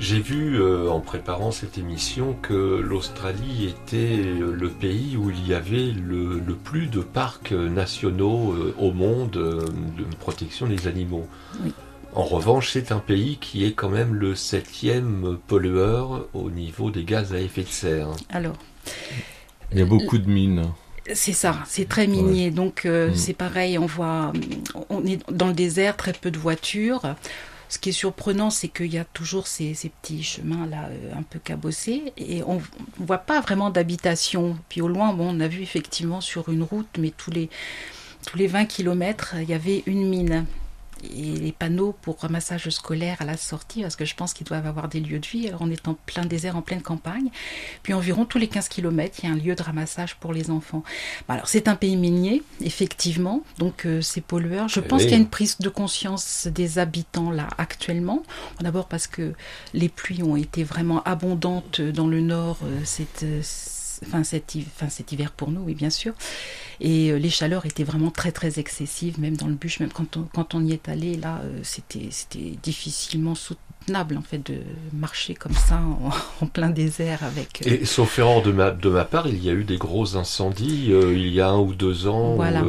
J'ai vu en préparant cette émission que l'Australie était le pays où il y avait le plus de parcs nationaux au monde de protection des animaux. Oui. En revanche, c'est un pays qui est quand même le 7e pollueur au niveau des gaz à effet de serre. Alors, il y a beaucoup de mines. C'est ça, c'est très minier. Ouais. Donc c'est pareil, on est dans le désert, très peu de voitures. Ce qui est surprenant, c'est qu'il y a toujours ces petits chemins là un peu cabossés et on ne voit pas vraiment d'habitation. Puis au loin, on a vu effectivement sur une route, mais tous les 20 km, il y avait une mine. Et les panneaux pour ramassage scolaire à la sortie, parce que je pense qu'ils doivent avoir des lieux de vie. Alors on est en plein désert, en pleine campagne. Puis environ tous les 15 km, il y a un lieu de ramassage pour les enfants. Alors c'est un pays minier, effectivement, donc c'est pollueur. Je pense qu'il y a une prise de conscience des habitants là actuellement. D'abord parce que les pluies ont été vraiment abondantes dans le nord cet hiver pour nous, oui bien sûr. Et les chaleurs étaient vraiment très très excessives, même dans le bûche, même quand on y est allé, là, c'était difficilement soutenable en fait de marcher comme ça en plein désert avec. Et sauf erreur de ma part, il y a eu des gros incendies il y a 1 ou 2 ans. Voilà.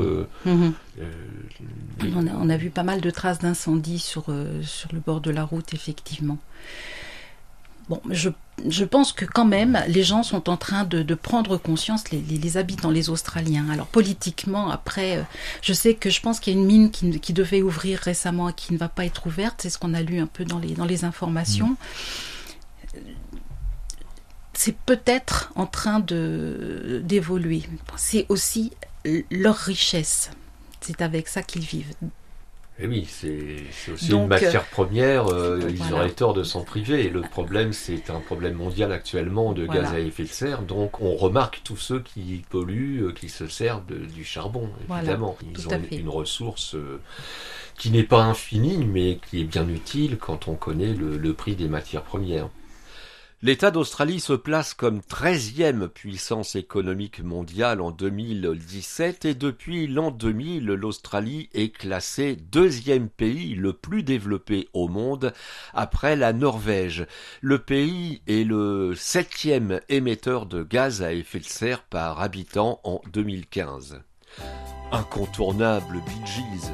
On a vu pas mal de traces d'incendies sur le bord de la route, effectivement. Bon, je pense que quand même, les gens sont en train de prendre conscience, les habitants, les Australiens. Alors politiquement, après, je pense qu'il y a une mine qui devait ouvrir récemment et qui ne va pas être ouverte. C'est ce qu'on a lu un peu dans les informations. C'est peut-être en train d'évoluer. C'est aussi leur richesse. C'est avec ça qu'ils vivent. Et oui, c'est aussi une matière première, ils auraient tort de s'en priver. Le problème, c'est un problème mondial actuellement de gaz à effet de serre, donc on remarque tous ceux qui polluent, qui se servent du charbon, évidemment. Ils ont une ressource qui n'est pas infinie, mais qui est bien utile quand on connaît le prix des matières premières. L'État d'Australie se place comme 13e puissance économique mondiale en 2017 et depuis l'an 2000, l'Australie est classée 2e pays le plus développé au monde après la Norvège. Le pays est le 7e émetteur de gaz à effet de serre par habitant en 2015. Incontournable Bee Gees.